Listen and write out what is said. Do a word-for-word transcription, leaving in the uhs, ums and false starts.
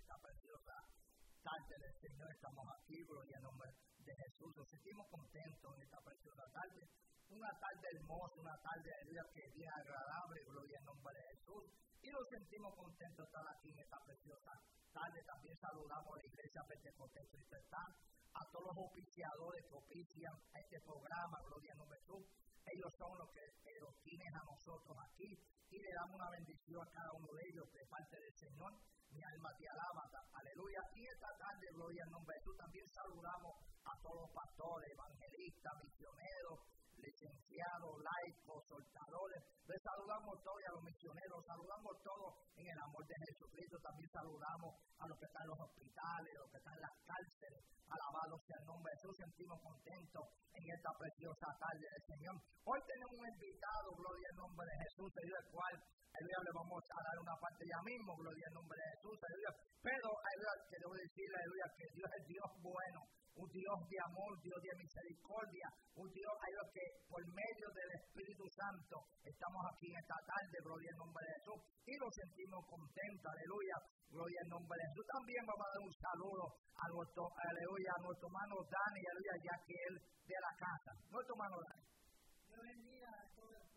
esta preciosa tarde del Señor. Estamos aquí, gloria al nombre de Jesús. Nos sentimos contentos en esta preciosa tarde. Una tarde hermosa, una tarde de día que es bien agradable, gloria al nombre de Jesús. Y nos sentimos contentos de estar aquí en esta preciosa tarde. También saludamos a la Iglesia Pentecostés Cristo está, a todos los oficiadores que ofician este programa, gloria al nombre de Jesús. Ellos son los que los tienen a nosotros aquí y le damos una bendición a cada uno de ellos de parte del Señor. Mi alma te alaba, aleluya. Y esta tarde, gloria al nombre de Jesús, también saludamos a todos los pastores, evangelistas, misioneros, licenciados, laicos, soltadores. Les saludamos todos y a los misioneros, saludamos todos en el amor de Jesucristo. También saludamos a los que están en los hospitales, a los que están en las cárceles. Alabado sea el nombre de Jesús. Sentimos contentos en esta preciosa tarde del Señor. Hoy tenemos un invitado, gloria al nombre de Jesús, debido al cual aleluya, le vamos a dar una parte ya mismo, gloria al nombre de Jesús, aleluya. Pero, aleluya, quiero decirle, aleluya, que Dios es Dios bueno, un Dios de amor, Dios de misericordia, un Dios, aleluya, que por medio del Espíritu Santo estamos aquí en esta tarde, gloria al nombre de Jesús, y nos sentimos contentos, aleluya, gloria al nombre de Jesús. También vamos a dar un saludo a nuestro, aleluya, a nuestro hermano Dani, aleluya, ya que él de la casa, nuestro hermano Dani. Dios bendiga a todos.